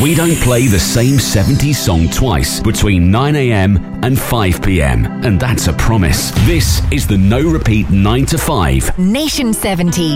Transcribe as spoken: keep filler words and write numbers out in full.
We don't play the same seventies song twice between nine a.m. and five p.m. And that's a promise. This is the No Repeat nine to five Nation seventies.